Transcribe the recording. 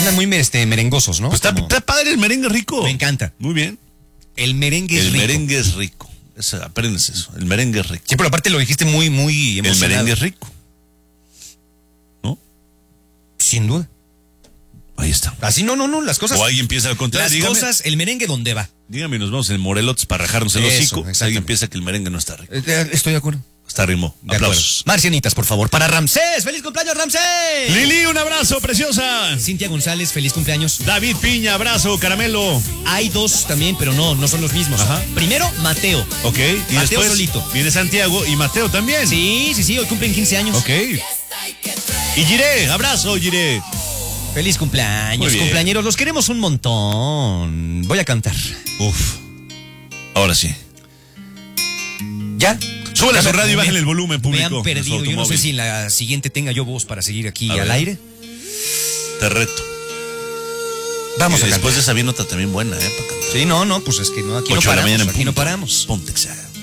andan muy merengosos, ¿no? Pues está padre el merengue rico. Me encanta. Muy bien. El merengue es rico. El merengue es rico. Apréndense eso. El merengue es rico. Sí, pero aparte lo dijiste muy emocionado. El merengue es rico. ¿No? Sin duda. Ahí está. Así no, las cosas. O alguien empieza a contar. Las dígame, cosas, el merengue, ¿dónde va? Dígame, nos vamos en Morelotes para rajarnos el hocico. Alguien piensa que el merengue no está rico. Estoy de acuerdo. Está ritmo. Aplausos. Marcianitas, por favor. Para Ramsés. ¡Feliz cumpleaños, Ramsés! Lili, un abrazo, preciosa. Cintia González, feliz cumpleaños. David Piña, abrazo, caramelo. Hay dos también, pero no son los mismos. Ajá. Primero, Mateo. Ok. Y Mateo después solito. viene Santiago y Mateo también. Sí, hoy cumplen 15 años. Ok. Y Giré, abrazo, Giré. Feliz cumpleaños, cumpleañeros. Los queremos un montón. Voy a cantar. Uf. Ahora sí. ¿Ya? Súbele a su radio y bájenle el volumen, público. Me han perdido. Yo no sé si en la siguiente tenga yo voz para seguir aquí al aire. Te reto. Vamos a cantar. Después de esa bien nota también buena, para cantar. Sí, no, pues es que no, aquí no paramos. Aquí no paramos. Ponte,